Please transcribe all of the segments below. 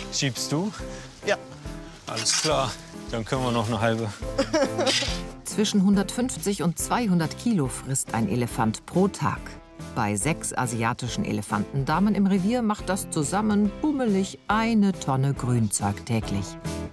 Schiebst du? Ja. Alles klar, dann können wir noch eine halbe. Zwischen 150 und 200 Kilo frisst ein Elefant pro Tag. Bei 6 asiatischen Elefantendamen im Revier macht das zusammen bummelig 1 Tonne Grünzeug täglich.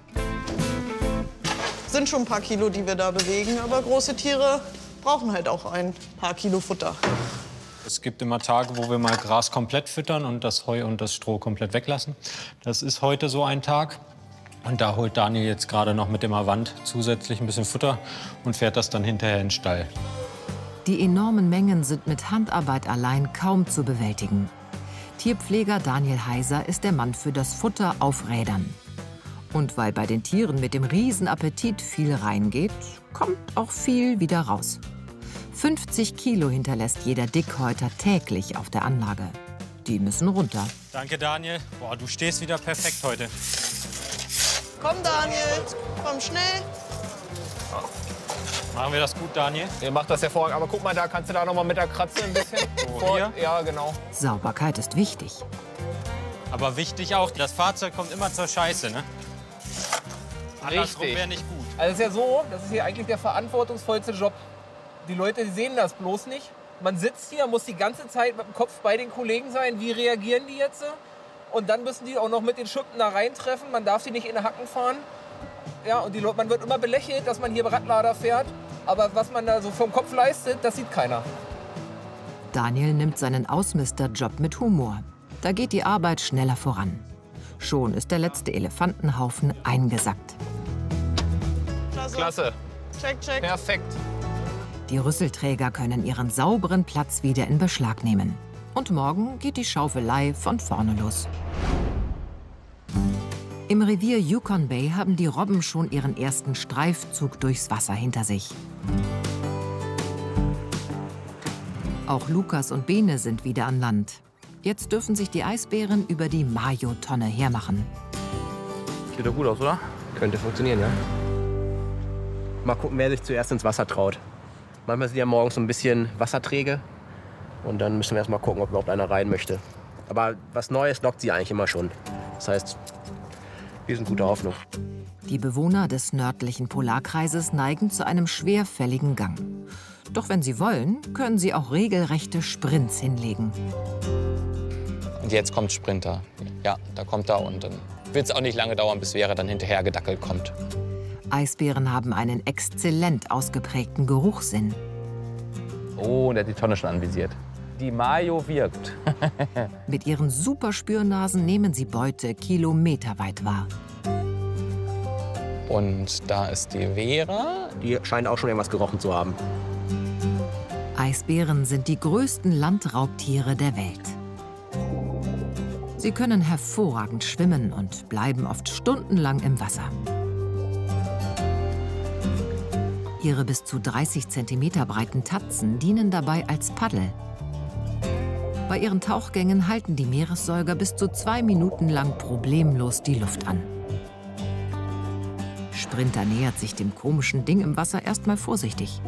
Sind schon ein paar Kilo, die wir da bewegen, aber große Tiere brauchen halt auch ein paar Kilo Futter. Es gibt immer Tage, wo wir mal Gras komplett füttern und das Heu und das Stroh komplett weglassen. Das ist heute so ein Tag. Und da holt Daniel jetzt gerade noch mit dem Avant zusätzlich ein bisschen Futter und fährt das dann hinterher in den Stall. Die enormen Mengen sind mit Handarbeit allein kaum zu bewältigen. Tierpfleger Daniel Heiser ist der Mann für das Futter auf Rädern. Und weil bei den Tieren mit dem Riesenappetit viel reingeht, kommt auch viel wieder raus. 50 Kilo hinterlässt jeder Dickhäuter täglich auf der Anlage. Die müssen runter. Danke, Daniel. Boah, du stehst wieder perfekt heute. Komm, Daniel, komm schnell. Machen wir das gut, Daniel? Ihr macht das hervorragend. Aber guck mal, da kannst du da noch mal mit der Kratze ein bisschen. Hier? Ja, genau. Sauberkeit ist wichtig. Aber wichtig auch, das Fahrzeug kommt immer zur Scheiße, ne? Andersrum Richtig. wäre nicht gut. Also es ist ja so, das ist hier eigentlich der verantwortungsvollste Job. Die Leute die sehen das bloß nicht. Man sitzt hier, muss die ganze Zeit mit dem Kopf bei den Kollegen sein. Wie reagieren die jetzt? Und dann müssen die auch noch mit den Schippen da reintreffen. Man darf sie nicht in den Hacken fahren. Ja, und man wird immer belächelt, dass man hier Radlader fährt. Aber was man da so vom Kopf leistet, das sieht keiner. Daniel nimmt seinen Ausmisterjob mit Humor. Da geht die Arbeit schneller voran. Schon ist der letzte Elefantenhaufen eingesackt. Klasse. Check, check. Perfekt. Die Rüsselträger können ihren sauberen Platz wieder in Beschlag nehmen. Und morgen geht die Schaufelei von vorne los. Im Revier Yukon Bay haben die Robben schon ihren ersten Streifzug durchs Wasser hinter sich. Auch Lukas und Bene sind wieder an Land. Jetzt dürfen sich die Eisbären über die Mayo-Tonne hermachen. Sieht doch gut aus, oder? Könnte funktionieren, ja. Mal gucken, wer sich zuerst ins Wasser traut. Manchmal sind die ja morgens so ein bisschen wasserträge. Und dann müssen wir erst mal gucken, ob überhaupt einer rein möchte. Aber was Neues lockt sie eigentlich immer schon. Das heißt, wir sind guter Hoffnung. Die Bewohner des nördlichen Polarkreises neigen zu einem schwerfälligen Gang. Doch wenn sie wollen, können sie auch regelrechte Sprints hinlegen. Und jetzt kommt Sprinter. Ja, da kommt er und dann wird es auch nicht lange dauern, bis Vera dann hinterher gedackelt kommt. Eisbären haben einen exzellent ausgeprägten Geruchssinn. Oh, der hat die Tonne schon anvisiert. Die Mayo wirkt. Mit ihren Superspürnasen nehmen sie Beute kilometerweit wahr. Und da ist die Vera. Die scheint auch schon irgendwas gerochen zu haben. Eisbären sind die größten Landraubtiere der Welt. Sie können hervorragend schwimmen und bleiben oft stundenlang im Wasser. Ihre bis zu 30 cm breiten Tatzen dienen dabei als Paddel. Bei ihren Tauchgängen halten die Meeressäuger bis zu 2 Minuten lang problemlos die Luft an. Sprinter nähert sich dem komischen Ding im Wasser erst mal vorsichtig.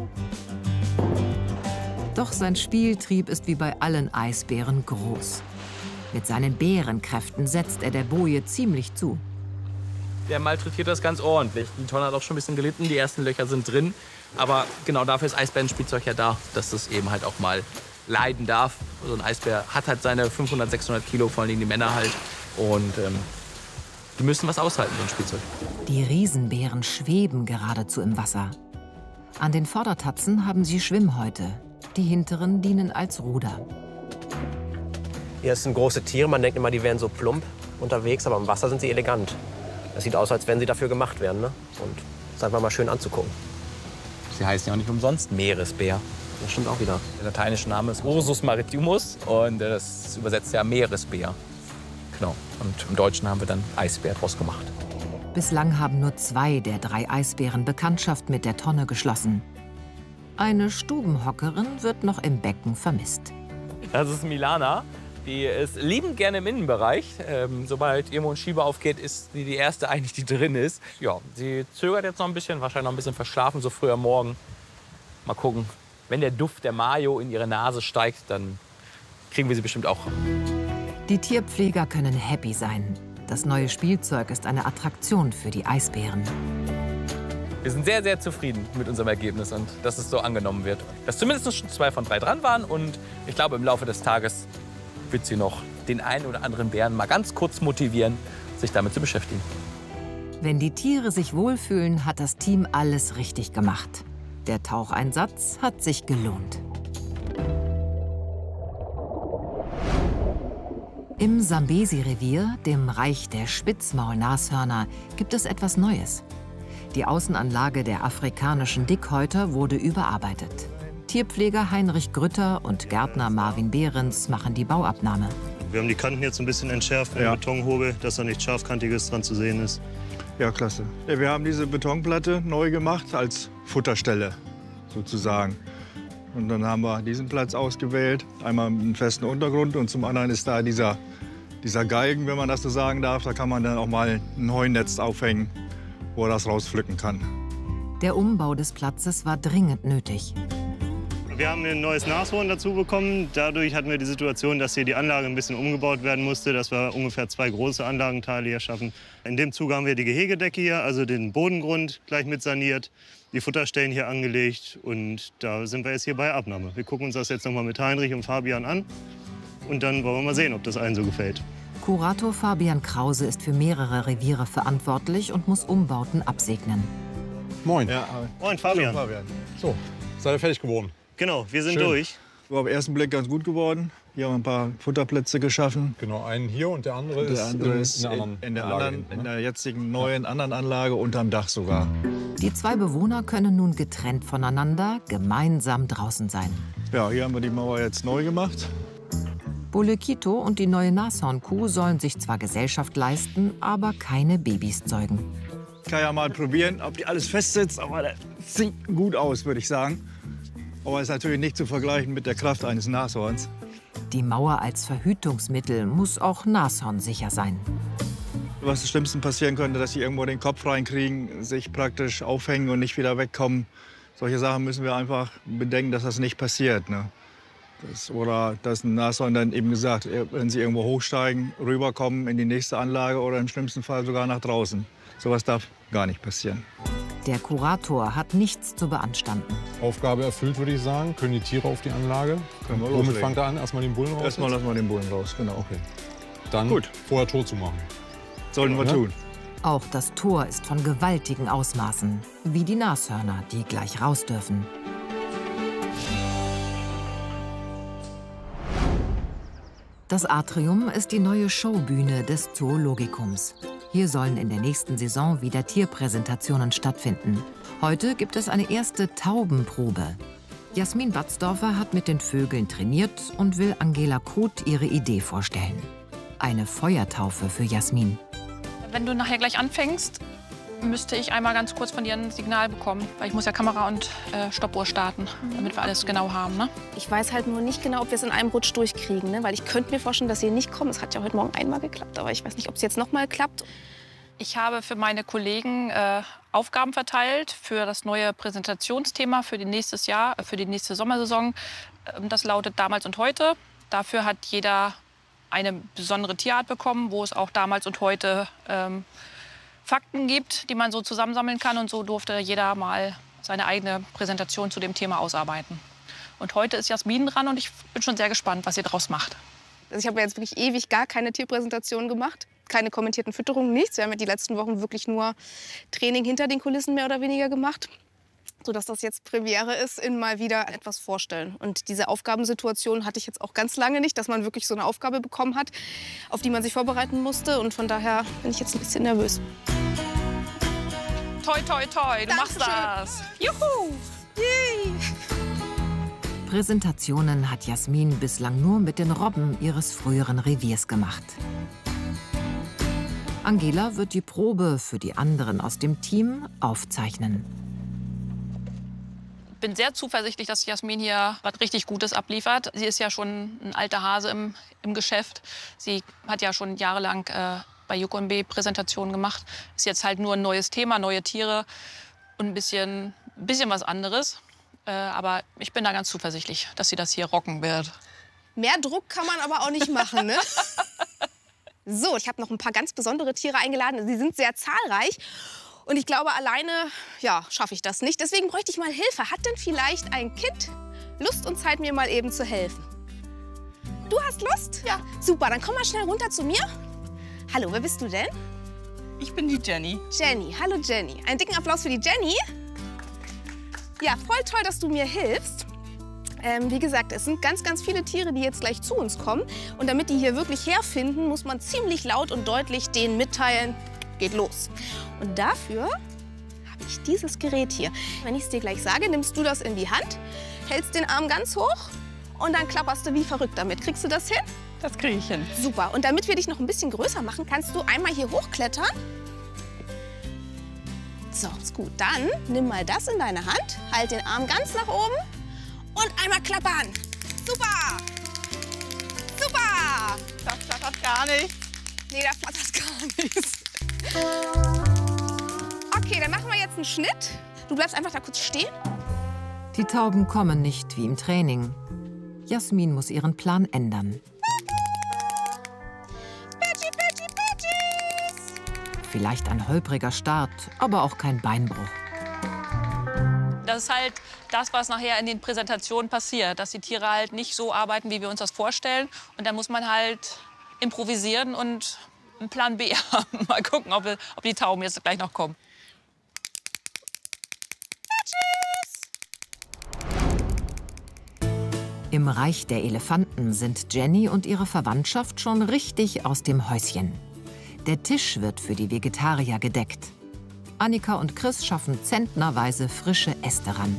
Doch sein Spieltrieb ist wie bei allen Eisbären groß. Mit seinen Bärenkräften setzt er der Boje ziemlich zu. Der malträtiert das ganz ordentlich. Die Tonne hat auch schon ein bisschen gelitten, die ersten Löcher sind drin. Aber genau dafür ist Eisbärenspielzeug ja da, dass das eben halt auch mal leiden darf. So ein Eisbär hat halt seine 500, 600 Kilo, vor allem die Männer halt. Und die müssen was aushalten, so ein Spielzeug. Die Riesenbären schweben geradezu im Wasser. An den Vordertatzen haben sie Schwimmhäute. Die hinteren dienen als Ruder. Hier sind große Tiere, man denkt immer, die wären so plump unterwegs, aber im Wasser sind sie elegant. Das sieht aus, als wenn sie dafür gemacht wären, ne? Und es ist einfach mal schön anzugucken. Sie heißen ja auch nicht umsonst Meeresbär. Das stimmt auch wieder. Der lateinische Name ist Ursus maritimus und das übersetzt ja Meeresbär. Genau. Und im Deutschen haben wir dann Eisbär draus gemacht. Bislang haben nur 2 der 3 Eisbären Bekanntschaft mit der Tonne geschlossen. Eine Stubenhockerin wird noch im Becken vermisst. Das ist Milana. Die ist liebend gerne im Innenbereich. Sobald irgendwo ein Schieber aufgeht, ist sie die erste eigentlich, die drin ist. Ja, sie zögert jetzt noch ein bisschen, wahrscheinlich noch ein bisschen verschlafen, so früh am Morgen. Mal gucken. Wenn der Duft der Mayo in ihre Nase steigt, dann kriegen wir sie bestimmt auch. Die Tierpfleger können happy sein. Das neue Spielzeug ist eine Attraktion für die Eisbären. Wir sind sehr, sehr zufrieden mit unserem Ergebnis und dass es so angenommen wird. Dass zumindest schon 2 von 3 dran waren und ich glaube, im Laufe des Tages wird sie noch den einen oder anderen Bären mal ganz kurz motivieren, sich damit zu beschäftigen. Wenn die Tiere sich wohlfühlen, hat das Team alles richtig gemacht. Der Taucheinsatz hat sich gelohnt. Im Sambesi-Revier, dem Reich der Spitzmaulnashörner, gibt es etwas Neues. Die Außenanlage der afrikanischen Dickhäuter wurde überarbeitet. Tierpfleger Heinrich Grütter und Gärtner Marvin Behrens machen die Bauabnahme. Wir haben die Kanten jetzt ein bisschen entschärft mit Betonhobel, dass da nichts Scharfkantiges dran zu sehen ist. Ja, klasse. Ja, wir haben diese Betonplatte neu gemacht als Futterstelle sozusagen. Und dann haben wir diesen Platz ausgewählt. Einmal einen festen Untergrund und zum anderen ist da dieser Galgen, wenn man das so sagen darf. Da kann man dann auch mal ein Heunetz aufhängen, wo er das rauspflücken kann. Der Umbau des Platzes war dringend nötig. Wir haben ein neues Nashorn dazu bekommen. Dadurch hatten wir die Situation, dass hier die Anlage ein bisschen umgebaut werden musste, dass wir ungefähr 2 große Anlagenteile hier schaffen. In dem Zuge haben wir die Gehegedecke hier, also den Bodengrund gleich mit saniert, die Futterstellen hier angelegt und da sind wir jetzt hier bei Abnahme. Wir gucken uns das jetzt noch mal mit Heinrich und Fabian an und dann wollen wir mal sehen, ob das allen so gefällt. Kurator Fabian Krause ist für mehrere Reviere verantwortlich und muss Umbauten absegnen. Moin. Ja, Moin Fabian. So, seid ihr fertig geworden? Genau, wir sind Schön. durch. War auf den ersten Blick ganz gut geworden. Hier haben wir ein paar Futterplätze geschaffen. Genau, einen hier und der andere ist in der anderen in der jetzigen neuen anderen Anlage unterm Dach sogar. Die 2 Bewohner können nun getrennt voneinander gemeinsam draußen sein. Ja, hier haben wir die Mauer jetzt neu gemacht. Bolekito und die neue Nashornkuh sollen sich zwar Gesellschaft leisten, aber keine Babys zeugen. Ich kann ja mal probieren, ob die alles festsitzt, aber das sieht gut aus, würde ich sagen. Aber ist natürlich nicht zu vergleichen mit der Kraft eines Nashorns. Die Mauer als Verhütungsmittel muss auch nashornsicher sein. Was am schlimmsten passieren könnte, dass sie irgendwo den Kopf reinkriegen, sich praktisch aufhängen und nicht wieder wegkommen. Solche Sachen müssen wir einfach bedenken, dass das nicht passiert. Ne? Oder dass ein Nashorn dann eben gesagt, wenn sie irgendwo hochsteigen, rüberkommen in die nächste Anlage oder im schlimmsten Fall sogar nach draußen. Sowas darf gar nicht passieren. Der Kurator hat nichts zu beanstanden. Aufgabe erfüllt, würde ich sagen. Können die Tiere auf die Anlage? Können wir Womit loslegen. fangt ihr an? Erstmal den Bullen raus? Erstmal lassen wir den Bullen raus, genau. Okay. Dann Gut. vorher Tor zu machen. Sollten wir Ja? tun. Auch das Tor ist von gewaltigen Ausmaßen, wie die Nashörner, die gleich raus dürfen. Das Atrium ist die neue Showbühne des Zoologikums. Hier sollen in der nächsten Saison wieder Tierpräsentationen stattfinden. Heute gibt es eine erste Taubenprobe. Jasmin Batzdorfer hat mit den Vögeln trainiert und will Angela Kruth ihre Idee vorstellen. Eine Feuertaufe für Jasmin. Wenn du nachher gleich anfängst, müsste ich einmal ganz kurz von dir ein Signal bekommen. Weil ich muss ja Kamera und Stoppuhr starten, damit wir alles genau haben. Ne? Ich weiß halt nur nicht genau, ob wir es in einem Rutsch durchkriegen. Ne? Weil ich könnte mir vorstellen, dass sie nicht kommen. Es hat ja heute Morgen einmal geklappt, aber ich weiß nicht, ob es jetzt noch mal klappt. Ich habe für meine Kollegen Aufgaben verteilt für das neue Präsentationsthema für nächstes Jahr, für die nächste Sommersaison. Das lautet damals und heute. Dafür hat jeder eine besondere Tierart bekommen, wo es auch damals und heute Fakten gibt, die man so zusammensammeln kann. Und so durfte jeder mal seine eigene Präsentation zu dem Thema ausarbeiten. Und heute ist Jasmin dran und ich bin schon sehr gespannt, was sie daraus macht. Also ich habe jetzt wirklich ewig gar keine Tierpräsentation gemacht. Keine kommentierten Fütterungen, nichts. Wir haben ja die letzten Wochen wirklich nur Training hinter den Kulissen mehr oder weniger gemacht. Sodass das jetzt Premiere ist, in mal wieder etwas vorstellen. Und diese Aufgabensituation hatte ich jetzt auch ganz lange nicht, dass man wirklich so eine Aufgabe bekommen hat, auf die man sich vorbereiten musste. Und von daher bin ich jetzt ein bisschen nervös. Toi, toi, toi, du machst das. Juhu! Yay! Präsentationen hat Jasmin bislang nur mit den Robben ihres früheren Reviers gemacht. Angela wird die Probe für die anderen aus dem Team aufzeichnen. Ich bin sehr zuversichtlich, dass Jasmin hier was richtig Gutes abliefert. Sie ist ja schon ein alter Hase im Geschäft. Sie hat ja schon jahrelang bei JKB Präsentationen gemacht. Ist jetzt halt nur ein neues Thema, neue Tiere und ein bisschen was anderes. Aber ich bin da ganz zuversichtlich, dass sie das hier rocken wird. Mehr Druck kann man aber auch nicht machen, ne? So, ich habe noch ein paar ganz besondere Tiere eingeladen. Sie sind sehr zahlreich. Und ich glaube, alleine, ja, schaffe ich das nicht. Deswegen bräuchte ich mal Hilfe. Hat denn vielleicht ein Kind Lust und Zeit, mir mal eben zu helfen? Du hast Lust? Ja. Super, dann komm mal schnell runter zu mir. Hallo, wer bist du denn? Ich bin die Jenny. Jenny, hallo Jenny. Einen dicken Applaus für die Jenny. Ja, voll toll, dass du mir hilfst. Wie gesagt, es sind ganz, ganz viele Tiere, die jetzt gleich zu uns kommen. Und damit die hier wirklich herfinden, muss man ziemlich laut und deutlich denen mitteilen, geht los. Und dafür habe ich dieses Gerät hier. Wenn ich es dir gleich sage, nimmst du das in die Hand, hältst den Arm ganz hoch und dann klapperst du wie verrückt damit. Kriegst du das hin? Das kriege ich hin. Super. Und damit wir dich noch ein bisschen größer machen, kannst du einmal hier hochklettern. So, ist gut. Dann nimm mal das in deine Hand, halt den Arm ganz nach oben und einmal klappern. Super! Super! Das flattert gar nicht. Nee, da flattert gar nichts. Okay, dann machen wir jetzt einen Schnitt. Du bleibst einfach da kurz stehen. Die Tauben kommen nicht wie im Training. Jasmin muss ihren Plan ändern. Vielleicht ein holpriger Start, aber auch kein Beinbruch. Das ist halt das, was nachher in den Präsentationen passiert, dass die Tiere halt nicht so arbeiten, wie wir uns das vorstellen. Und da muss man halt improvisieren und einen Plan B haben. Mal gucken, ob die Tauben jetzt gleich noch kommen. Im Reich der Elefanten sind Jenny und ihre Verwandtschaft schon richtig aus dem Häuschen. Der Tisch wird für die Vegetarier gedeckt. Annika und Chris schaffen zentnerweise frische Äste ran.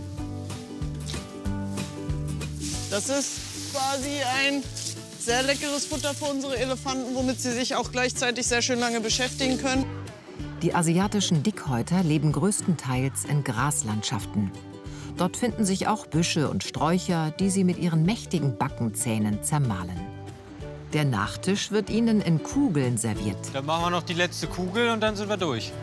Das ist quasi ein sehr leckeres Futter für unsere Elefanten, womit sie sich auch gleichzeitig sehr schön lange beschäftigen können. Die asiatischen Dickhäuter leben größtenteils in Graslandschaften. Dort finden sich auch Büsche und Sträucher, die sie mit ihren mächtigen Backenzähnen zermahlen. Der Nachtisch wird ihnen in Kugeln serviert. Dann machen wir noch die letzte Kugel und dann sind wir durch.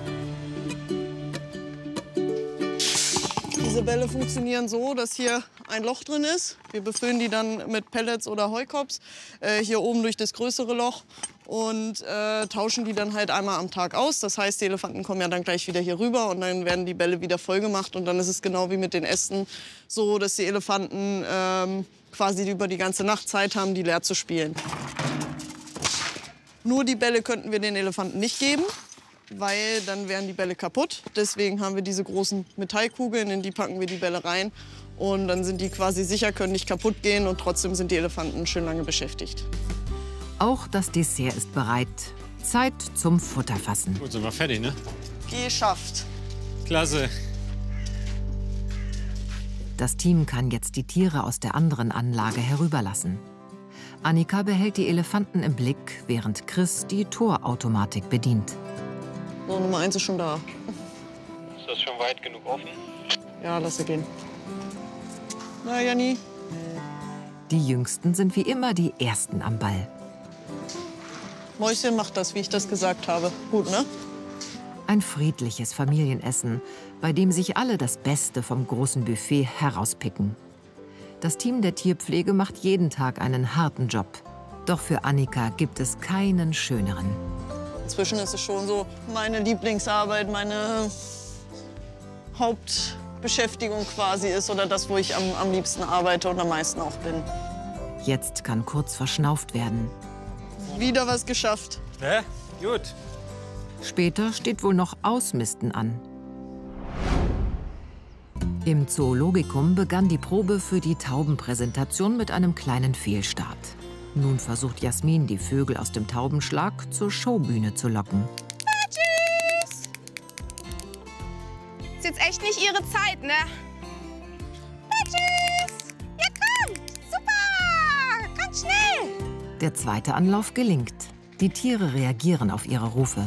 Diese Bälle funktionieren so, dass hier ein Loch drin ist. Wir befüllen die dann mit Pellets oder Heukops, hier oben durch das größere Loch und tauschen die dann halt einmal am Tag aus. Das heißt, die Elefanten kommen ja dann gleich wieder hier rüber und dann werden die Bälle wieder voll gemacht. Und dann ist es genau wie mit den Ästen so, dass die Elefanten quasi über die ganze Nacht Zeit haben, die leer zu spielen. Nur die Bälle könnten wir den Elefanten nicht geben, weil dann wären die Bälle kaputt. Deswegen haben wir diese großen Metallkugeln, in die packen wir die Bälle rein. Und dann sind die quasi sicher, können nicht kaputt gehen und trotzdem sind die Elefanten schön lange beschäftigt. Auch das Dessert ist bereit. Zeit zum Futterfassen. Gut, sind wir fertig, ne? Geschafft. Klasse. Das Team kann jetzt die Tiere aus der anderen Anlage herüberlassen. Annika behält die Elefanten im Blick, während Chris die Torautomatik bedient. So, Nummer 1 ist schon da. Ist das schon weit genug offen? Ja, lass sie gehen. Na, Janni? Die Jüngsten sind wie immer die Ersten am Ball. Mäuschen macht das, wie ich das gesagt habe. Gut, ne? Ein friedliches Familienessen, bei dem sich alle das Beste vom großen Buffet herauspicken. Das Team der Tierpflege macht jeden Tag einen harten Job. Doch für Annika gibt es keinen schöneren. Inzwischen ist es schon so meine Lieblingsarbeit, meine Hauptbeschäftigung quasi ist oder das, wo ich am liebsten arbeite und am meisten auch bin. Jetzt kann kurz verschnauft werden. Wieder was geschafft. Ja, gut. Später steht wohl noch Ausmisten an. Im Zoologikum begann die Probe für die Taubenpräsentation mit einem kleinen Fehlstart. Nun versucht Jasmin, die Vögel aus dem Taubenschlag zur Showbühne zu locken. Tschüss! Ist jetzt echt nicht ihre Zeit, ne? Tschüss! Ja, kommt! Super! Kommt schnell! Der zweite Anlauf gelingt. Die Tiere reagieren auf ihre Rufe.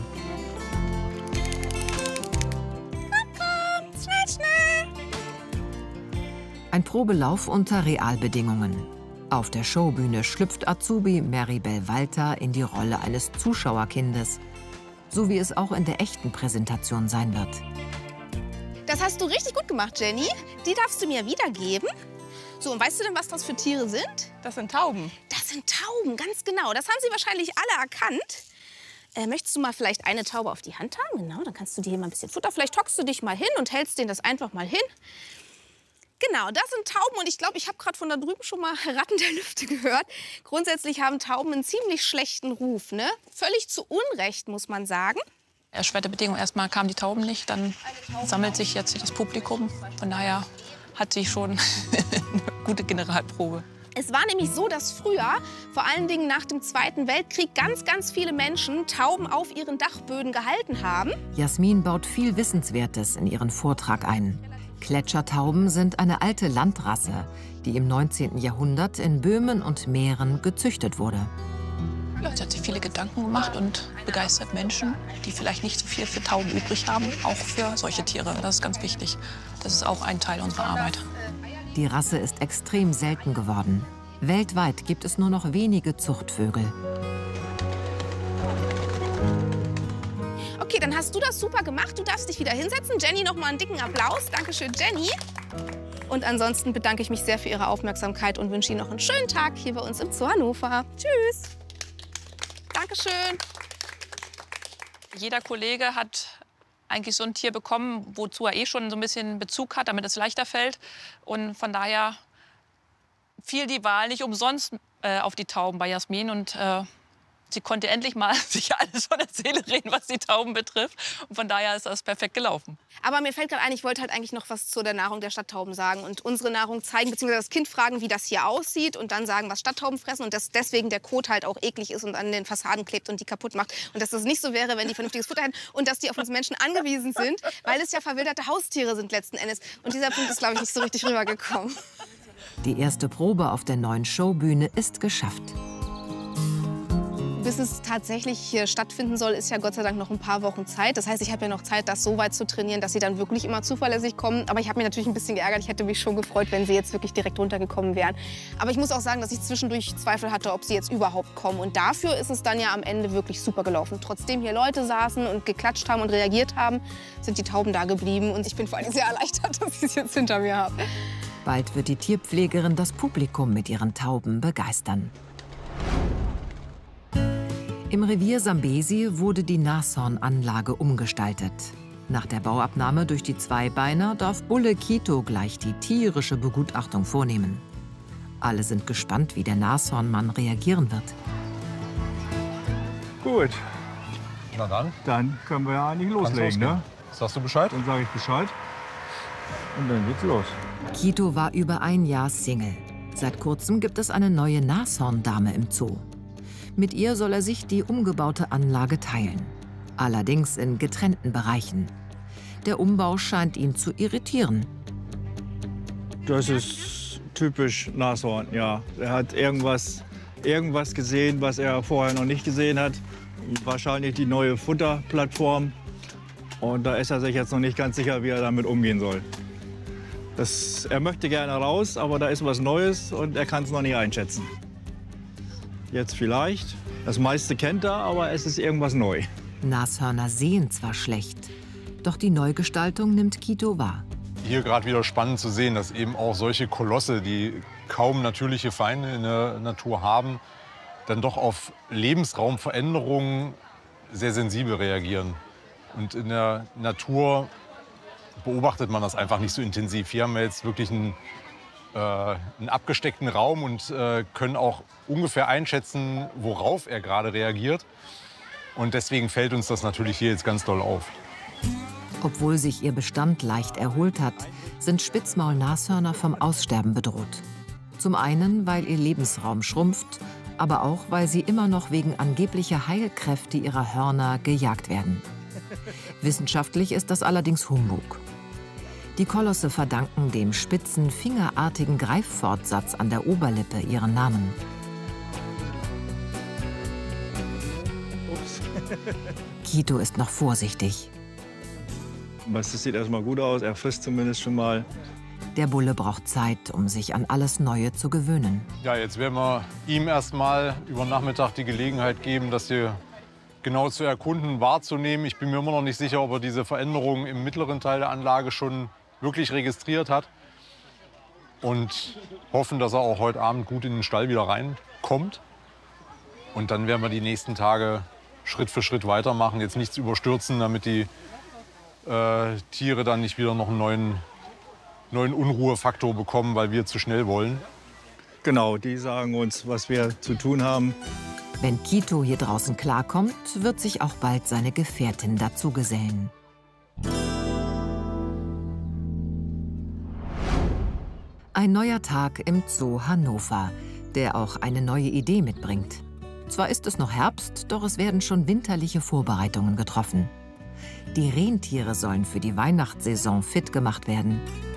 Kommt, schnell, schnell! Ein Probelauf unter Realbedingungen. Auf der Showbühne schlüpft Azubi Maribel Walter in die Rolle eines Zuschauerkindes. So wie es auch in der echten Präsentation sein wird. Das hast du richtig gut gemacht, Jenny. Die darfst du mir wiedergeben. So, und weißt du denn, was das für Tiere sind? Das sind Tauben. Das sind Tauben, ganz genau. Das haben Sie wahrscheinlich alle erkannt. Möchtest du mal vielleicht eine Taube auf die Hand haben? Genau, dann kannst du dir hier mal ein bisschen Futter. Vielleicht hockst du dich mal hin und hältst denen das einfach mal hin. Genau, das sind Tauben und ich glaube, ich habe gerade von da drüben schon mal Ratten der Lüfte gehört. Grundsätzlich haben Tauben einen ziemlich schlechten Ruf, ne? Völlig zu Unrecht, muss man sagen. Erschwerte Bedingungen. Erstmal kamen die Tauben nicht, dann sammelt sich jetzt das Publikum. Von daher hat sie schon eine gute Generalprobe. Es war nämlich so, dass früher, vor allen Dingen nach dem Zweiten Weltkrieg, ganz, ganz viele Menschen Tauben auf ihren Dachböden gehalten haben. Jasmin baut viel Wissenswertes in ihren Vortrag ein. Gletschertauben sind eine alte Landrasse, die im 19. Jahrhundert in Böhmen und Mähren gezüchtet wurde. Ja, sie hat sich viele Gedanken gemacht und begeistert Menschen, die vielleicht nicht so viel für Tauben übrig haben, auch für solche Tiere. Das ist ganz wichtig. Das ist auch ein Teil unserer Arbeit. Die Rasse ist extrem selten geworden. Weltweit gibt es nur noch wenige Zuchtvögel. Okay, dann hast du das super gemacht. Du darfst dich wieder hinsetzen. Jenny, noch mal einen dicken Applaus. Dankeschön, Jenny. Und ansonsten bedanke ich mich sehr für Ihre Aufmerksamkeit und wünsche Ihnen noch einen schönen Tag hier bei uns im Zoo Hannover. Tschüss. Dankeschön. Jeder Kollege hat eigentlich so ein Tier bekommen, wozu er schon so ein bisschen Bezug hat, damit es leichter fällt. Und von daher fiel die Wahl nicht umsonst auf die Tauben bei Jasmin. Und sie konnte endlich mal sich alles von der Seele reden, was die Tauben betrifft. Und von daher ist das perfekt gelaufen. Aber mir fällt gerade ein, ich wollte halt eigentlich noch was zu der Nahrung der Stadttauben sagen und unsere Nahrung zeigen, beziehungsweise das Kind fragen, wie das hier aussieht und dann sagen, was Stadttauben fressen und dass deswegen der Kot halt auch eklig ist und an den Fassaden klebt und die kaputt macht. Und dass das nicht so wäre, wenn die vernünftiges Futter hätten und dass die auf uns Menschen angewiesen sind, weil es ja verwilderte Haustiere sind letzten Endes. Und dieser Punkt ist, glaube ich, nicht so richtig rübergekommen. Die erste Probe auf der neuen Showbühne ist geschafft. Bis es tatsächlich hier stattfinden soll, ist ja Gott sei Dank noch ein paar Wochen Zeit. Das heißt, ich habe ja noch Zeit, das so weit zu trainieren, dass sie dann wirklich immer zuverlässig kommen. Aber ich habe mich natürlich ein bisschen geärgert. Ich hätte mich schon gefreut, wenn sie jetzt wirklich direkt runtergekommen wären. Aber ich muss auch sagen, dass ich zwischendurch Zweifel hatte, ob sie jetzt überhaupt kommen. Und dafür ist es dann ja am Ende wirklich super gelaufen. Trotzdem hier Leute saßen und geklatscht haben und reagiert haben, sind die Tauben da geblieben. Und ich bin vor allem sehr erleichtert, dass ich es jetzt hinter mir habe. Bald wird die Tierpflegerin das Publikum mit ihren Tauben begeistern. Im Revier Sambesi wurde die Nashornanlage umgestaltet. Nach der Bauabnahme durch die Zweibeiner darf Bulle Quito gleich die tierische Begutachtung vornehmen. Alle sind gespannt, wie der Nashornmann reagieren wird. Gut. Na dann? Dann können wir ja eigentlich loslegen, ne? Sagst du Bescheid? Dann sage ich Bescheid. Und dann geht's los. Quito war über ein Jahr Single. Seit kurzem gibt es eine neue Nashorndame im Zoo. Mit ihr soll er sich die umgebaute Anlage teilen. Allerdings in getrennten Bereichen. Der Umbau scheint ihn zu irritieren. Das ist typisch Nashorn, ja. Er hat irgendwas gesehen, was er vorher noch nicht gesehen hat. Wahrscheinlich die neue Futterplattform. Und da ist er sich jetzt noch nicht ganz sicher, wie er damit umgehen soll. Er möchte gerne raus, aber da ist was Neues und er kann es noch nicht einschätzen. Jetzt vielleicht. Das meiste kennt er, aber es ist irgendwas neu. Nashörner sehen zwar schlecht, doch die Neugestaltung nimmt Quito wahr. Hier gerade wieder spannend zu sehen, dass eben auch solche Kolosse, die kaum natürliche Feinde in der Natur haben, dann doch auf Lebensraumveränderungen sehr sensibel reagieren. Und in der Natur beobachtet man das einfach nicht so intensiv. Hier haben wir jetzt wirklich einen abgesteckten Raum und können auch ungefähr einschätzen, worauf er gerade reagiert. Und deswegen fällt uns das natürlich hier jetzt ganz doll auf. Obwohl sich ihr Bestand leicht erholt hat, sind Spitzmaulnashörner vom Aussterben bedroht. Zum einen, weil ihr Lebensraum schrumpft, aber auch, weil sie immer noch wegen angeblicher Heilkräfte ihrer Hörner gejagt werden. Wissenschaftlich ist das allerdings Humbug. Die Kolosse verdanken dem spitzen, fingerartigen Greiffortsatz an der Oberlippe ihren Namen. Quito ist noch vorsichtig. Das sieht erstmal gut aus, er frisst zumindest schon mal. Der Bulle braucht Zeit, um sich an alles Neue zu gewöhnen. Ja, jetzt werden wir ihm erstmal über Nachmittag die Gelegenheit geben, das hier genau zu erkunden, wahrzunehmen. Ich bin mir immer noch nicht sicher, ob er diese Veränderungen im mittleren Teil der Anlage schon wirklich registriert hat. Und hoffen, dass er auch heute Abend gut in den Stall wieder reinkommt. Und dann werden wir die nächsten Tage Schritt für Schritt weitermachen, jetzt nichts überstürzen, damit die Tiere dann nicht wieder noch einen neuen Unruhefaktor bekommen, weil wir zu schnell wollen. Genau, die sagen uns, was wir zu tun haben. Wenn Quito hier draußen klarkommt, wird sich auch bald seine Gefährtin dazugesellen. Ein neuer Tag im Zoo Hannover, der auch eine neue Idee mitbringt. Zwar ist es noch Herbst, doch es werden schon winterliche Vorbereitungen getroffen. Die Rentiere sollen für die Weihnachtssaison fit gemacht werden.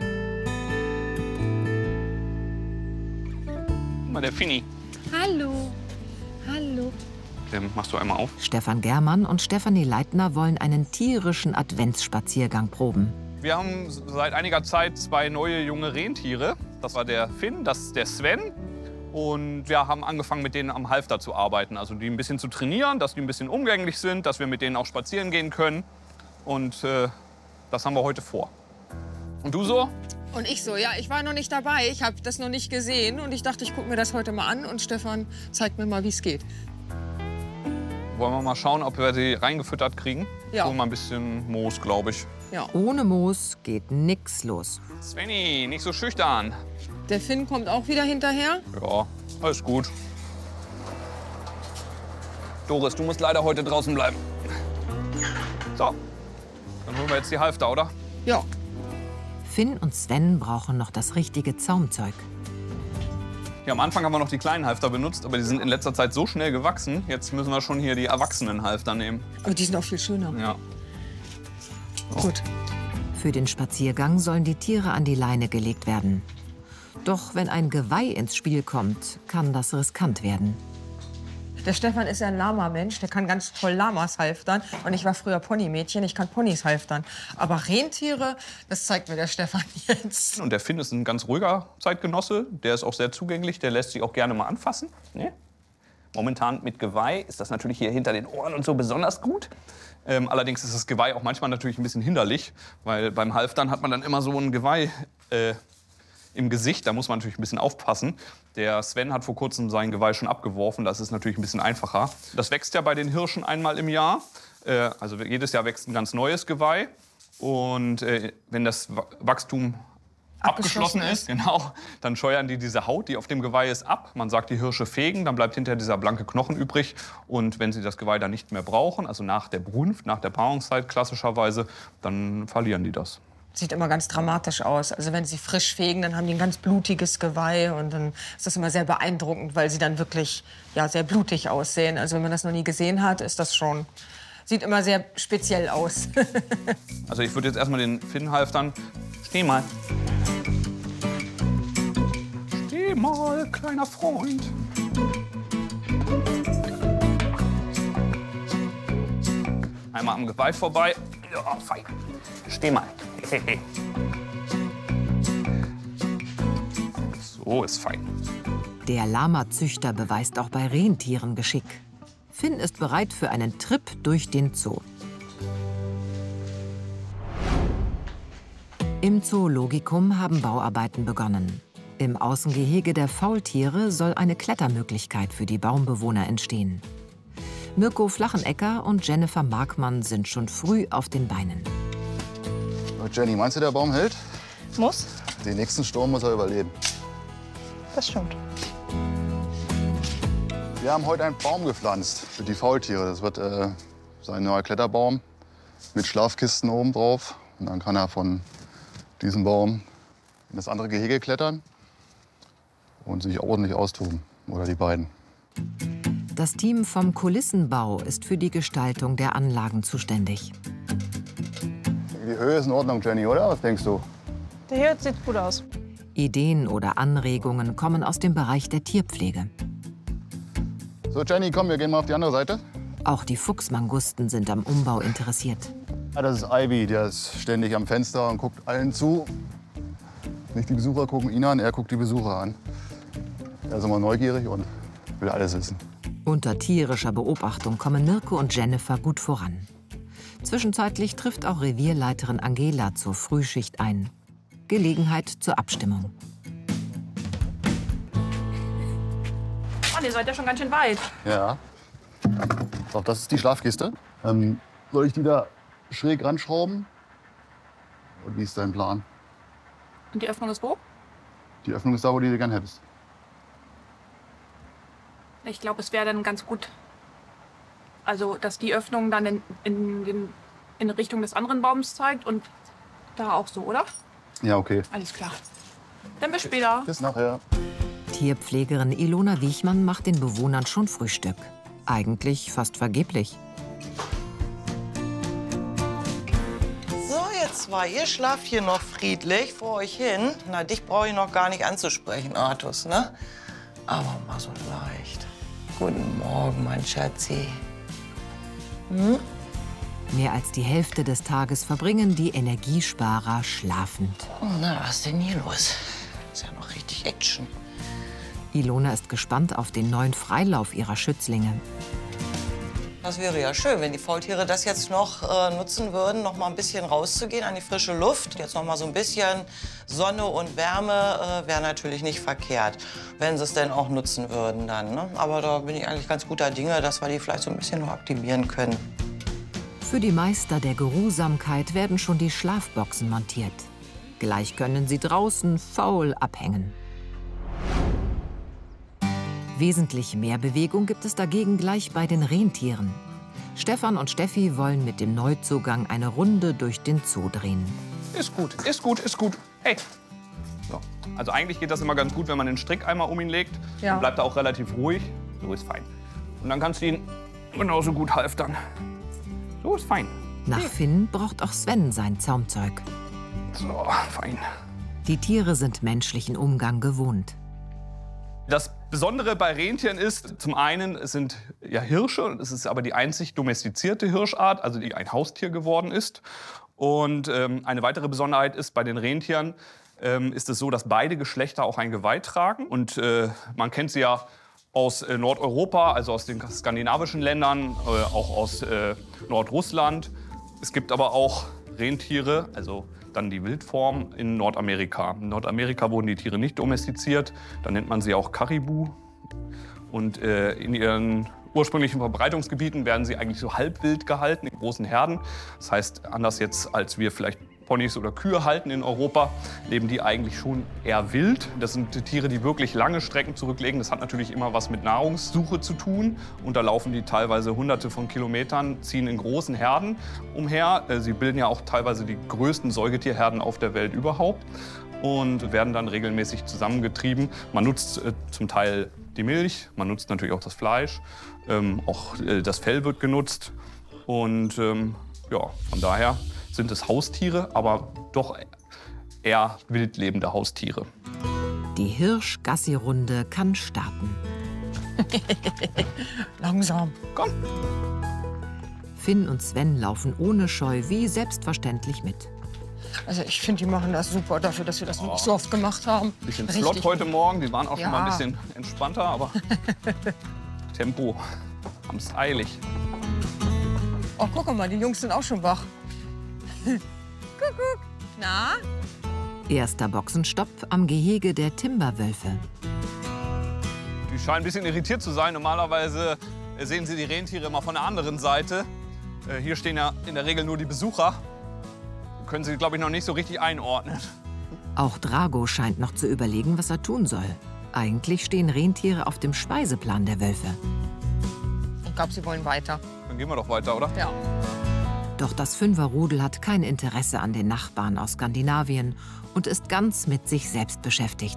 Mal der Fini. Hallo. Hallo. Den machst du einmal auf. Stefan Germann und Stefanie Leitner wollen einen tierischen Adventsspaziergang proben. Wir haben seit einiger Zeit 2 neue junge Rentiere. Das war der Finn, das ist der Sven. Und wir haben angefangen, mit denen am Halfter zu arbeiten. Also die ein bisschen zu trainieren, dass die ein bisschen umgänglich sind, dass wir mit denen auch spazieren gehen können. Und das haben wir heute vor. Und du so? Und ich so, ja, ich war noch nicht dabei, ich habe das noch nicht gesehen und ich dachte, ich gucke mir das heute mal an und Stefan zeigt mir mal, wie es geht. Wollen wir mal schauen, ob wir sie reingefüttert kriegen? Ja. So mal ein bisschen Moos, glaube ich. Ja. Ohne Moos geht nix los. Svenny, nicht so schüchtern. Der Finn kommt auch wieder hinterher. Ja, alles gut. Doris, du musst leider heute draußen bleiben. So, dann holen wir jetzt die Halfter, oder? Ja. Finn und Sven brauchen noch das richtige Zaumzeug. Ja, am Anfang haben wir noch die kleinen Halfter benutzt, aber die sind in letzter Zeit so schnell gewachsen. Jetzt müssen wir schon hier die erwachsenen Halfter nehmen. Aber die sind auch viel schöner. Ja. Gut. Für den Spaziergang sollen die Tiere an die Leine gelegt werden. Doch wenn ein Geweih ins Spiel kommt, kann das riskant werden. Der Stefan ist ja ein Lama-Mensch, der kann ganz toll Lamas halftern. Und ich war früher Ponymädchen, ich kann Ponys halftern. Aber Rentiere, das zeigt mir der Stefan jetzt. Und der Finn ist ein ganz ruhiger Zeitgenosse. Der ist auch sehr zugänglich, der lässt sich auch gerne mal anfassen. Ne? Momentan mit Geweih ist das natürlich hier hinter den Ohren und so besonders gut. Allerdings ist das Geweih auch manchmal natürlich ein bisschen hinderlich, weil beim Halftern hat man dann immer so ein Geweih im Gesicht. Da muss man natürlich ein bisschen aufpassen. Der Sven hat vor kurzem sein Geweih schon abgeworfen. Das ist natürlich ein bisschen einfacher. Das wächst ja bei den Hirschen einmal im Jahr. Also jedes Jahr wächst ein ganz neues Geweih. Und wenn das Wachstum abgeschlossen ist, genau, dann scheuern die diese Haut, die auf dem Geweih ist, ab. Man sagt, die Hirsche fegen, dann bleibt hinterher dieser blanke Knochen übrig. Und wenn sie das Geweih dann nicht mehr brauchen, also nach der Brunft, nach der Paarungszeit klassischerweise, dann verlieren die das. Sieht immer ganz dramatisch aus. Also wenn sie frisch fegen, dann haben die ein ganz blutiges Geweih. Und dann ist das immer sehr beeindruckend, weil sie dann wirklich ja, sehr blutig aussehen. Also wenn man das noch nie gesehen hat, ist das schon... Sieht immer sehr speziell aus. Also ich würde jetzt erstmal den Finn halftern. Steh mal. Steh mal, kleiner Freund. Einmal am Geweih vorbei. Ja, fein. Steh mal. So ist fein. Der Lama-Züchter beweist auch bei Rentieren Geschick. Finn ist bereit für einen Trip durch den Zoo. Im Zoologikum haben Bauarbeiten begonnen. Im Außengehege der Faultiere soll eine Klettermöglichkeit für die Baumbewohner entstehen. Mirko Flachenecker und Jennifer Markmann sind schon früh auf den Beinen. Jenny, meinst du, der Baum hält? Muss. Den nächsten Sturm muss er überleben. Das stimmt. Wir haben heute einen Baum gepflanzt für die Faultiere. Das wird sein neuer Kletterbaum mit Schlafkisten oben drauf. Und dann kann er von diesem Baum in das andere Gehege klettern und sich ordentlich austoben. Oder die beiden. Das Team vom Kulissenbau ist für die Gestaltung der Anlagen zuständig. Die Höhe ist in Ordnung, Jenny, oder? Was denkst du? Der hier sieht gut aus. Ideen oder Anregungen kommen aus dem Bereich der Tierpflege. So, Jenny, komm, wir gehen mal auf die andere Seite. Auch die Fuchsmangusten sind am Umbau interessiert. Ja, das ist Ivy, der ist ständig am Fenster und guckt allen zu. Nicht die Besucher gucken ihn an, er guckt die Besucher an. Er ist immer neugierig und will alles wissen. Unter tierischer Beobachtung kommen Mirko und Jennifer gut voran. Zwischenzeitlich trifft auch Revierleiterin Angela zur Frühschicht ein. Gelegenheit zur Abstimmung. Oh, ihr seid ja schon ganz schön weit. Ja. So, das ist die Schlafkiste. Soll ich die da schräg ranschrauben? Und wie ist dein Plan? Und die Öffnung ist wo? Die Öffnung ist da, wo du die gern hättest. Ich glaube, es wäre dann ganz gut, also dass die Öffnung dann in Richtung des anderen Baums zeigt und da auch so, oder? Ja, okay. Alles klar. Dann bis später. Bis nachher. Tierpflegerin Ilona Wiechmann macht den Bewohnern schon Frühstück. Eigentlich fast vergeblich. So, ihr zwei, ihr schlaft hier noch friedlich vor euch hin. Na, dich brauche ich noch gar nicht anzusprechen, Artus, ne? Aber mal so leicht. Guten Morgen, mein Schatzi. Hm? Mehr als die Hälfte des Tages verbringen die Energiesparer schlafend. Oh, na, was ist denn hier los? Ist ja noch richtig Action. Ilona ist gespannt auf den neuen Freilauf ihrer Schützlinge. Das wäre ja schön, wenn die Faultiere das jetzt noch nutzen würden, noch mal ein bisschen rauszugehen an die frische Luft. Jetzt noch mal so ein bisschen Sonne und Wärme wäre natürlich nicht verkehrt, wenn sie es denn auch nutzen würden dann. Ne? Aber da bin ich eigentlich ganz guter Dinge, dass wir die vielleicht so ein bisschen noch aktivieren können. Für die Meister der Geruhsamkeit werden schon die Schlafboxen montiert. Gleich können sie draußen faul abhängen. Wesentlich mehr Bewegung gibt es dagegen gleich bei den Rentieren. Stefan und Steffi wollen mit dem Neuzugang eine Runde durch den Zoo drehen. Ist gut, ist gut, ist gut. Hey. So. Also eigentlich geht das immer ganz gut, wenn man den Strick einmal um ihn legt. Ja. Dann bleibt er auch relativ ruhig. So ist fein. Und dann kannst du ihn genauso gut halftern. So ist fein. Nach Finn braucht auch Sven sein Zaumzeug. So, fein. Die Tiere sind menschlichen Umgang gewohnt. Das Besondere bei Rentieren ist, zum einen, es sind ja Hirsche, es ist aber die einzig domestizierte Hirschart, also die ein Haustier geworden ist. Und eine weitere Besonderheit ist, bei den Rentieren ist es so, dass beide Geschlechter auch ein Geweih tragen. Und man kennt sie ja aus Nordeuropa, also aus den skandinavischen Ländern, auch aus Nordrussland. Es gibt aber auch Rentiere, also dann die Wildform in Nordamerika. In Nordamerika wurden die Tiere nicht domestiziert, da nennt man sie auch Karibu. Und in ihren ursprünglichen Verbreitungsgebieten werden sie eigentlich so halbwild gehalten, in großen Herden. Das heißt, anders jetzt als wir vielleicht Ponys oder Kühe halten in Europa, leben die eigentlich schon eher wild. Das sind Tiere, die wirklich lange Strecken zurücklegen. Das hat natürlich immer was mit Nahrungssuche zu tun. Und da laufen die teilweise Hunderte von Kilometern, ziehen in großen Herden umher. Sie bilden ja auch teilweise die größten Säugetierherden auf der Welt überhaupt und werden dann regelmäßig zusammengetrieben. Man nutzt zum Teil die Milch, man nutzt natürlich auch das Fleisch, auch das Fell wird genutzt. Und ja, von daher sind es Haustiere, aber doch eher wildlebende Haustiere. Die Hirsch-Gassi-Runde kann starten. Langsam. Komm. Finn und Sven laufen ohne Scheu wie selbstverständlich mit. Also ich finde, die machen das super dafür, dass wir das noch nicht so oft gemacht haben. Bisschen Richtig flott heute gut. Morgen, die waren auch schon mal ein Ja. bisschen entspannter, aber Tempo, haben es eilig. Oh, guck mal, die Jungs sind auch schon wach. Kuckuck. Na? Erster Boxenstopp am Gehege der Timberwölfe. Die scheinen ein bisschen irritiert zu sein. Normalerweise sehen Sie die Rentiere immer von der anderen Seite. Hier stehen ja in der Regel nur die Besucher. Können Sie, glaube ich, noch nicht so richtig einordnen. Auch Drago scheint noch zu überlegen, was er tun soll. Eigentlich stehen Rentiere auf dem Speiseplan der Wölfe. Ich glaube, sie wollen weiter. Dann gehen wir doch weiter, oder? Ja. Doch das Fünferrudel hat kein Interesse an den Nachbarn aus Skandinavien und ist ganz mit sich selbst beschäftigt.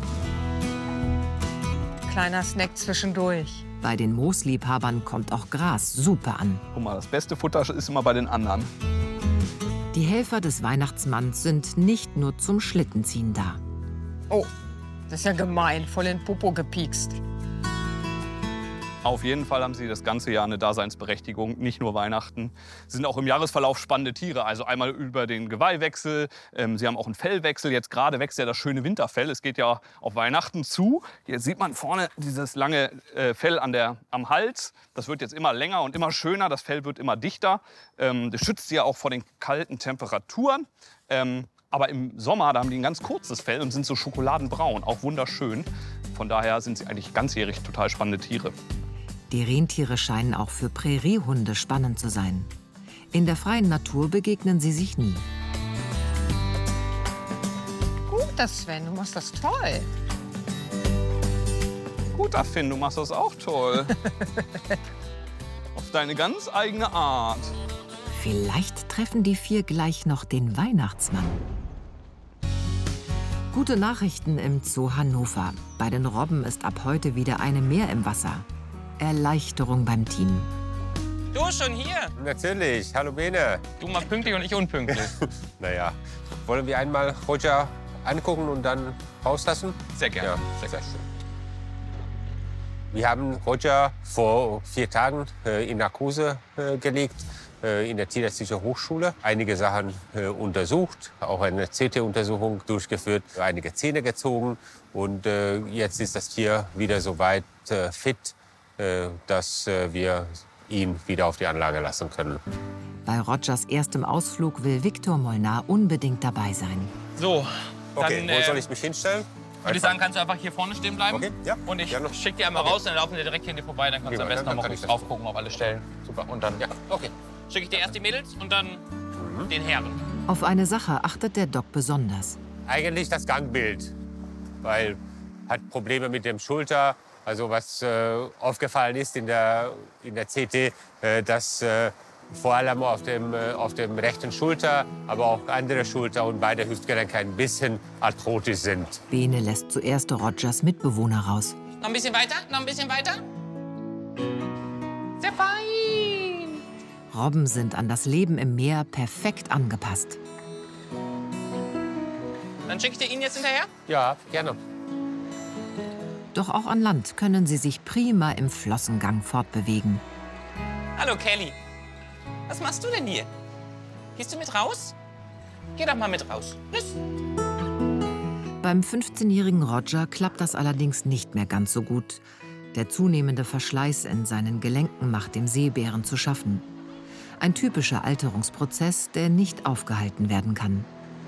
Kleiner Snack zwischendurch. Bei den Moosliebhabern kommt auch Gras super an. Guck mal, das beste Futter ist immer bei den anderen. Die Helfer des Weihnachtsmanns sind nicht nur zum Schlittenziehen da. Oh, das ist ja gemein. Voll in den Popo gepiekst. Auf jeden Fall haben sie das ganze Jahr eine Daseinsberechtigung, nicht nur Weihnachten. Sie sind auch im Jahresverlauf spannende Tiere, also einmal über den Geweihwechsel. Sie haben auch einen Fellwechsel. Jetzt gerade wächst ja das schöne Winterfell. Es geht ja auf Weihnachten zu. Hier sieht man vorne dieses lange Fell am Hals. Das wird jetzt immer länger und immer schöner. Das Fell wird immer dichter. Das schützt sie ja auch vor den kalten Temperaturen. Aber im Sommer, da haben die ein ganz kurzes Fell und sind so schokoladenbraun, auch wunderschön. Von daher sind sie eigentlich ganzjährig total spannende Tiere. Die Rentiere scheinen auch für Präriehunde spannend zu sein. In der freien Natur begegnen sie sich nie. Guter Sven, du machst das toll. Guter Finn, du machst das auch toll. Auf deine ganz eigene Art. Vielleicht treffen die 4 gleich noch den Weihnachtsmann. Gute Nachrichten im Zoo Hannover. Bei den Robben ist ab heute wieder eine mehr im Wasser. Erleichterung beim Team. Du schon hier? Natürlich. Hallo Bene. Du mal pünktlich und ich unpünktlich. Naja, wollen wir einmal Roger angucken und dann rauslassen? Sehr gerne. Ja, sehr schön. Wir haben Roger vor 4 Tagen in Narkose gelegt, in der Tierärztlichen Hochschule. Einige Sachen untersucht, auch eine CT-Untersuchung durchgeführt, einige Zähne gezogen. Und jetzt ist das Tier wieder so weit fit, dass wir ihn wieder auf die Anlage lassen können. Bei Rogers erstem Ausflug will Viktor Molnar unbedingt dabei sein. So, okay, dann, wo soll ich mich hinstellen? Würde ich sagen, kannst du einfach hier vorne stehen bleiben. Okay, ja. Und ich schicke dir einmal raus, dann laufen wir direkt hier vorbei. Dann kannst du am besten noch mal kurz drauf gucken auf alle Stellen. Super. Und dann schicke ich dir erst die Mädels und dann den Herren. Auf eine Sache achtet der Doc besonders. Eigentlich das Gangbild, weil hat Probleme mit dem Schulter. Also was aufgefallen ist in der CT, dass vor allem auf dem rechten Schulter, aber auch andere Schulter und beide Hüftgelenke ein bisschen arthrotisch sind. Bene lässt zuerst Rogers Mitbewohner raus. Noch ein bisschen weiter, noch ein bisschen weiter. Sehr fein. Robben sind an das Leben im Meer perfekt angepasst. Dann schicke ich dir ihn jetzt hinterher? Ja, gerne. Doch auch an Land können sie sich prima im Flossengang fortbewegen. Hallo Kelly. Was machst du denn hier? Gehst du mit raus? Geh doch mal mit raus. Los. Beim 15-jährigen Roger klappt das allerdings nicht mehr ganz so gut. Der zunehmende Verschleiß in seinen Gelenken macht dem Seebären zu schaffen. Ein typischer Alterungsprozess, der nicht aufgehalten werden kann.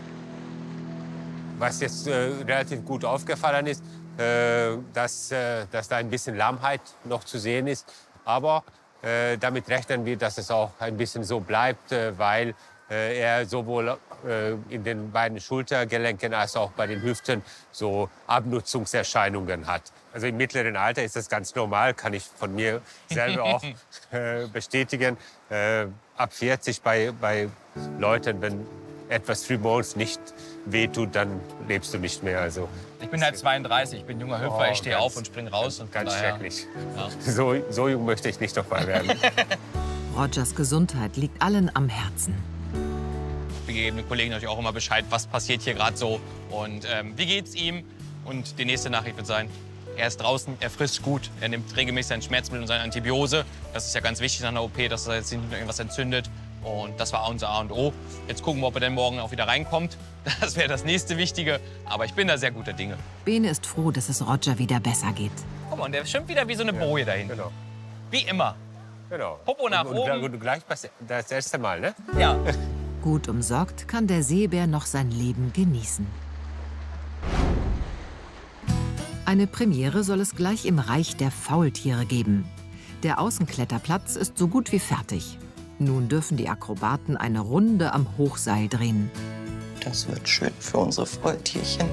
Was jetzt relativ gut aufgefallen ist, dass da ein bisschen Lahmheit noch zu sehen ist. Aber damit rechnen wir, dass es auch ein bisschen so bleibt, weil er sowohl in den beiden Schultergelenken als auch bei den Hüften so Abnutzungserscheinungen hat. Also im mittleren Alter ist das ganz normal, kann ich von mir selber auch bestätigen. Ab 40 bei Leuten, wenn etwas frühmorgens nicht wehtut, dann lebst du nicht mehr. Also, ich bin halt 32, ich bin junger Hüpfer, ich stehe auf und springe raus. Und ganz schrecklich. Ja. So jung möchte ich nicht noch mal werden. Rogers Gesundheit liegt allen am Herzen. Wir geben den Kollegen natürlich auch immer Bescheid, was passiert hier gerade so und wie geht's ihm. Und die nächste Nachricht wird sein, er ist draußen, er frisst gut, er nimmt regelmäßig sein Schmerzmittel und seine Antibiose. Das ist ja ganz wichtig nach einer OP, dass er jetzt nicht irgendwas entzündet. Und das war unser A und O. Jetzt gucken wir, ob er denn morgen auch wieder reinkommt. Das wäre das nächste Wichtige. Aber ich bin da sehr guter Dinge. Bene ist froh, dass es Roger wieder besser geht. Guck mal, und der schwimmt wieder wie so eine Boje da hinten. Genau. Wie immer. Genau. Popo nach oben. Und gleich das erste Mal, ne? Ja. Gut umsorgt kann der Seebär noch sein Leben genießen. Eine Premiere soll es gleich im Reich der Faultiere geben. Der Außenkletterplatz ist so gut wie fertig. Nun dürfen die Akrobaten eine Runde am Hochseil drehen. Das wird schön für unsere Faultierchen.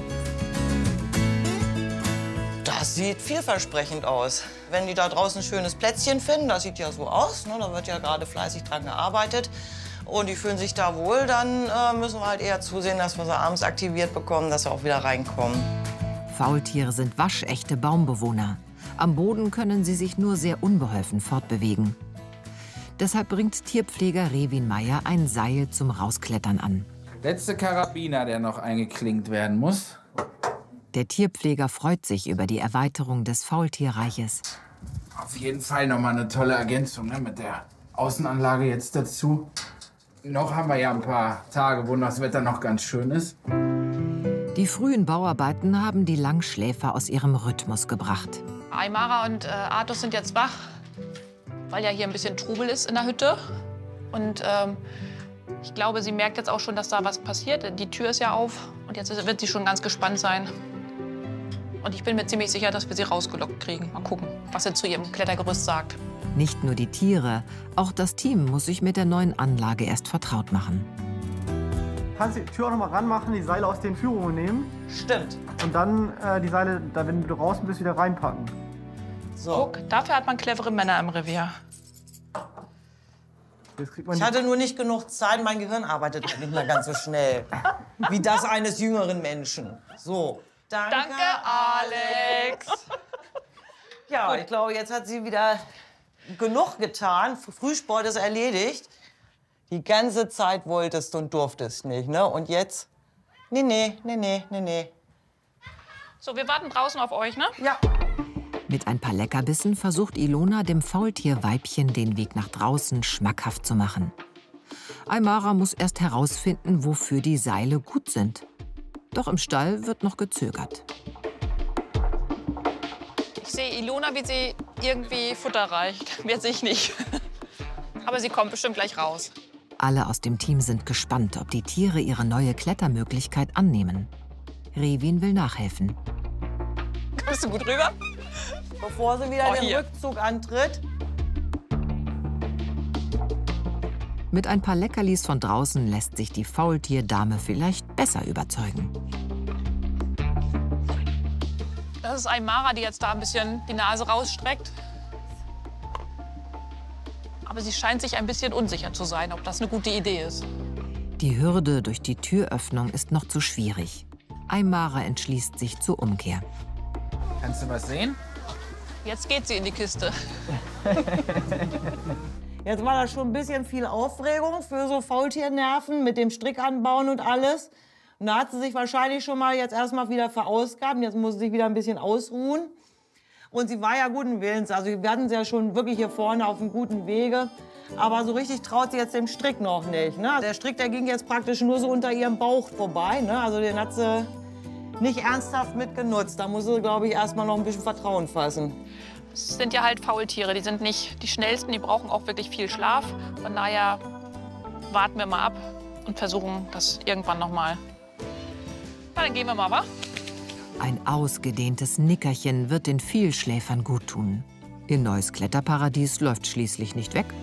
Das sieht vielversprechend aus. Wenn die da draußen ein schönes Plätzchen finden, das sieht ja so aus, ne? Da wird ja gerade fleißig dran gearbeitet. Und die fühlen sich da wohl, dann müssen wir halt eher zusehen, dass wir sie abends aktiviert bekommen, dass sie auch wieder reinkommen. Faultiere sind waschechte Baumbewohner. Am Boden können sie sich nur sehr unbeholfen fortbewegen. Deshalb bringt Tierpfleger Revin Meyer ein Seil zum Rausklettern an. Letzte Karabiner, der noch eingeklinkt werden muss. Der Tierpfleger freut sich über die Erweiterung des Faultierreiches. Auf jeden Fall noch mal eine tolle Ergänzung, ne, mit der Außenanlage jetzt dazu. Noch haben wir ja ein paar Tage, wo das Wetter noch ganz schön ist. Die frühen Bauarbeiten haben die Langschläfer aus ihrem Rhythmus gebracht. Aymara und Artus sind jetzt wach, weil ja hier ein bisschen Trubel ist in der Hütte. Und ich glaube, sie merkt jetzt auch schon, dass da was passiert. Die Tür ist ja auf und jetzt wird sie schon ganz gespannt sein. Und ich bin mir ziemlich sicher, dass wir sie rausgelockt kriegen. Mal gucken, was sie zu ihrem Klettergerüst sagt. Nicht nur die Tiere, auch das Team muss sich mit der neuen Anlage erst vertraut machen. Kannst die Tür auch noch mal ranmachen, die Seile aus den Führungen nehmen. Stimmt. Und dann die Seile, da, wenn du draußen bist, wieder reinpacken. So. Guck, dafür hat man clevere Männer im Revier. Ich hatte nur nicht genug Zeit, mein Gehirn arbeitet nicht mehr ganz so schnell. Wie das eines jüngeren Menschen. So. Danke, Alex. Ja, ich glaube, jetzt hat sie wieder genug getan. Frühsport ist erledigt. Die ganze Zeit wolltest und durftest nicht, ne? Und jetzt? Nee. So, wir warten draußen auf euch, ne? Ja. Mit ein paar Leckerbissen versucht Ilona dem Faultierweibchen den Weg nach draußen schmackhaft zu machen. Aymara muss erst herausfinden, wofür die Seile gut sind. Doch im Stall wird noch gezögert. Ich sehe Ilona, wie sie irgendwie Futter reicht. Mehr sehe ich nicht. Aber sie kommt bestimmt gleich raus. Alle aus dem Team sind gespannt, ob die Tiere ihre neue Klettermöglichkeit annehmen. Revin will nachhelfen. Kommst du gut rüber? Bevor sie wieder den Rückzug antritt. Mit ein paar Leckerlis von draußen lässt sich die Faultierdame vielleicht besser überzeugen. Das ist Aymara, die jetzt da ein bisschen die Nase rausstreckt. Aber sie scheint sich ein bisschen unsicher zu sein, ob das eine gute Idee ist. Die Hürde durch die Türöffnung ist noch zu schwierig. Aymara entschließt sich zur Umkehr. Kannst du was sehen? Jetzt geht sie in die Kiste. Jetzt war das schon ein bisschen viel Aufregung für so Faultiernerven mit dem Strick anbauen und alles. Und da hat sie sich wahrscheinlich schon mal jetzt erstmal wieder verausgabt. Jetzt muss sie sich wieder ein bisschen ausruhen. Und sie war ja guten Willens. Also wir hatten sie ja schon wirklich hier vorne auf einem guten Wege. Aber so richtig traut sie jetzt dem Strick noch nicht. Ne? Der Strick, der ging jetzt praktisch nur so unter ihrem Bauch vorbei. Ne? Also den hat sie nicht ernsthaft mitgenutzt. Da muss sie, glaube ich, erstmal noch ein bisschen Vertrauen fassen. Es sind ja halt Faultiere, die sind nicht die schnellsten, die brauchen auch wirklich viel Schlaf. Von daher warten wir mal ab und versuchen das irgendwann noch mal. Na, dann gehen wir mal, wa? Ein ausgedehntes Nickerchen wird den Vielschläfern guttun. Ihr neues Kletterparadies läuft schließlich nicht weg.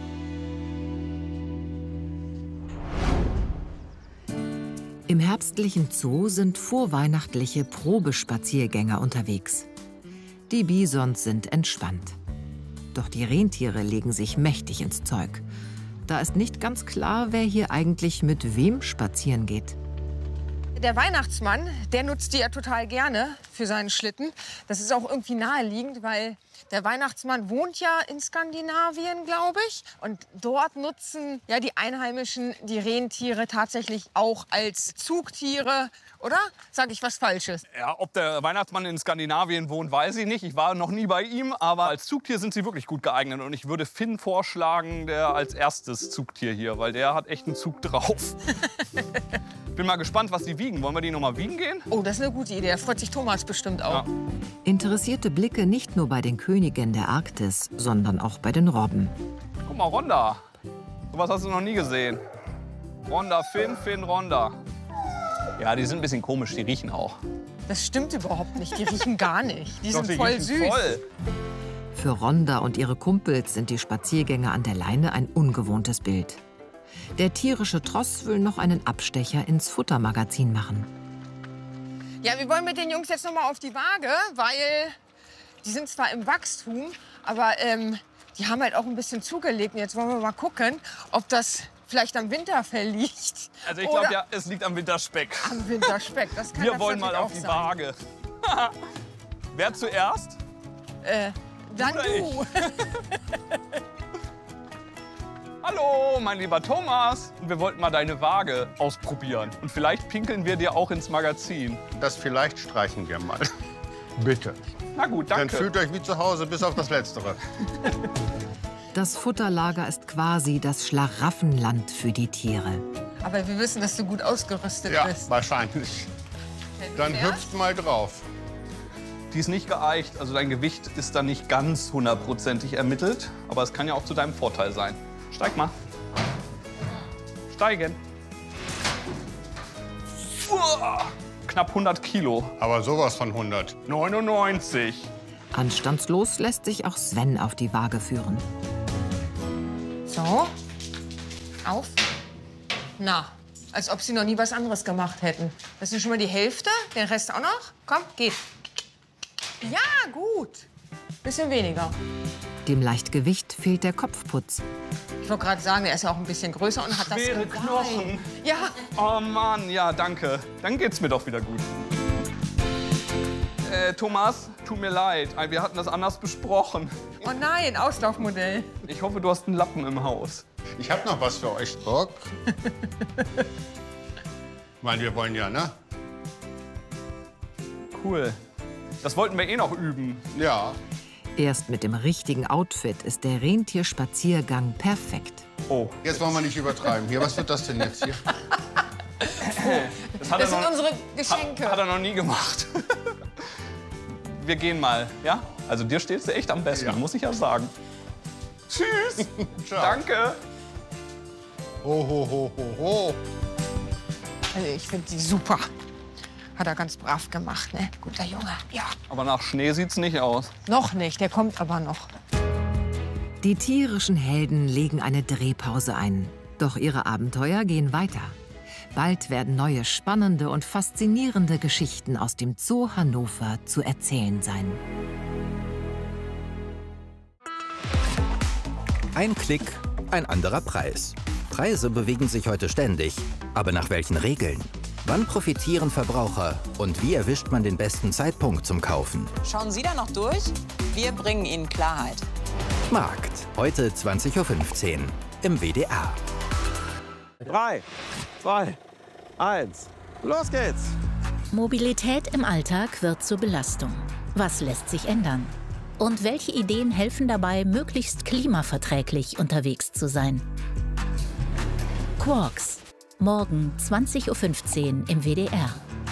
Im herbstlichen Zoo sind vorweihnachtliche Probespaziergänger unterwegs. Die Bisons sind entspannt. Doch die Rentiere legen sich mächtig ins Zeug. Da ist nicht ganz klar, wer hier eigentlich mit wem spazieren geht. Der Weihnachtsmann, der nutzt die ja total gerne für seinen Schlitten. Das ist auch irgendwie naheliegend, weil der Weihnachtsmann wohnt ja in Skandinavien, glaube ich. Und dort nutzen ja die Einheimischen die Rentiere tatsächlich auch als Zugtiere. Oder? Sage ich was Falsches? Ja, ob der Weihnachtsmann in Skandinavien wohnt, weiß ich nicht. Ich war noch nie bei ihm, aber als Zugtier sind sie wirklich gut geeignet. Und ich würde Finn vorschlagen, der als erstes Zugtier hier, weil der hat echt einen Zug drauf. Bin mal gespannt, was die wiegen. Wollen wir die noch mal wiegen gehen? Oh, das ist eine gute Idee. Da freut sich Thomas bestimmt auch. Ja. Interessierte Blicke nicht nur bei den Königen der Arktis, sondern auch bei den Robben. Guck mal, Ronda. Sowas hast du noch nie gesehen. Ronda, Finn, Finn, Ronda. Ja, die sind ein bisschen komisch, die riechen auch. Das stimmt überhaupt nicht, die riechen gar nicht. Die Doch, sind voll süß. Voll. Für Ronda und ihre Kumpels sind die Spaziergänge an der Leine ein ungewohntes Bild. Der tierische Tross will noch einen Abstecher ins Futtermagazin machen. Ja, wir wollen mit den Jungs jetzt noch mal auf die Waage, weil die sind zwar im Wachstum, aber die haben halt auch ein bisschen zugelegt. Und jetzt wollen wir mal gucken, ob das vielleicht am Winterfell liegt. Also ich glaube ja, es liegt am Winterspeck. Am Winterspeck, das kann Wir wollen mal auf die sein. Waage. Wer zuerst? Dann oder du. Hallo, mein lieber Thomas. Wir wollten mal deine Waage ausprobieren. Und vielleicht pinkeln wir dir auch ins Magazin. Das vielleicht streichen wir mal. Bitte. Na gut, danke. Dann fühlt euch wie zu Hause, bis auf das Letztere. Das Futterlager ist quasi das Schlaraffenland für die Tiere. Aber wir wissen, dass du gut ausgerüstet bist. Ja, wahrscheinlich. Dann hüpft mal drauf. Die ist nicht geeicht, also dein Gewicht ist dann nicht ganz hundertprozentig ermittelt. Aber es kann ja auch zu deinem Vorteil sein. Steig mal. Steigen. Uah. knapp 100 Kilo. Aber sowas von 100. 99. Anstandslos lässt sich auch Sven auf die Waage führen. So. Auf. Na, als ob sie noch nie was anderes gemacht hätten. Das ist schon mal die Hälfte, den Rest auch noch. Komm, geht. Ja, gut. Bisschen weniger. Dem Leichtgewicht fehlt der Kopfputz. Ich wollte gerade sagen, er ist ja auch ein bisschen größer und hat das Schwere Geweih. Knochen. Ja. Oh Mann, ja, danke. Dann geht's mir doch wieder gut. Thomas, tut mir leid. Wir hatten das anders besprochen. Oh nein, Auslaufmodell. Ich hoffe, du hast einen Lappen im Haus. Ich habe noch was für euch, Doc. Weil wir wollen ja, ne? Cool. Das wollten wir eh noch üben. Ja. Erst mit dem richtigen Outfit ist der Rentierspaziergang perfekt. Oh. Jetzt wollen wir nicht übertreiben. Hier, was wird das denn jetzt hier? Das sind unsere Geschenke. Hat er noch nie gemacht. Wir gehen mal, ja? Also dir steht's ja echt am besten, muss ich ja sagen. Tschüss. Danke. Ho, ho, ho, ho, ho. Also ich finde sie super. Hat er ganz brav gemacht, ne? Guter Junge, ja. Aber nach Schnee sieht's nicht aus. Noch nicht, der kommt aber noch. Die tierischen Helden legen eine Drehpause ein. Doch ihre Abenteuer gehen weiter. Bald werden neue spannende und faszinierende Geschichten aus dem Zoo Hannover zu erzählen sein. Ein Klick, ein anderer Preis. Preise bewegen sich heute ständig. Aber nach welchen Regeln? Wann profitieren Verbraucher? Und wie erwischt man den besten Zeitpunkt zum Kaufen? Schauen Sie da noch durch? Wir bringen Ihnen Klarheit. Markt, heute 20:15 Uhr im WDR. 3, 2, 1, los geht's! Mobilität im Alltag wird zur Belastung. Was lässt sich ändern? Und welche Ideen helfen dabei, möglichst klimaverträglich unterwegs zu sein? Quarks. Morgen 20:15 Uhr im WDR.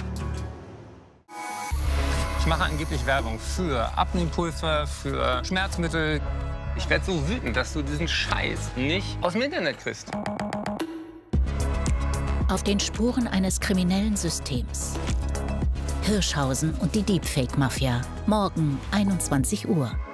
Ich mache angeblich Werbung für Abnehmpulver, für Schmerzmittel. Ich werde so wütend, dass du diesen Scheiß nicht aus dem Internet kriegst. Auf den Spuren eines kriminellen Systems. Hirschhausen und die Deepfake-Mafia. Morgen 21 Uhr.